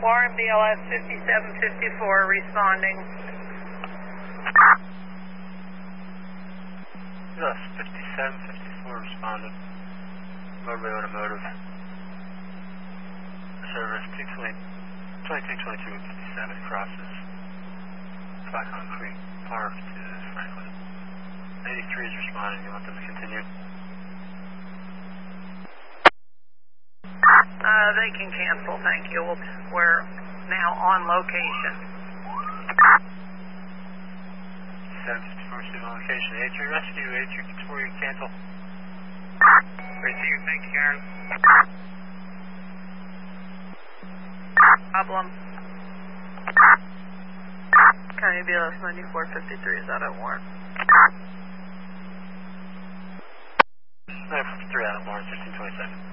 Warren BLS 5754 responding. Yes, 5754 responded. Motorway Automotive. Service 2222 57 crosses Flat Concrete Park to Franklin. 83 is responding. You want them to continue? They can cancel, thank you. We're now on location. 754 signal location. A3 rescue, A3 4, you can cancel. Receive, thank you, Karen. Problem. County BLS 9453, is that at Warren? 953 out of Warren, 1627.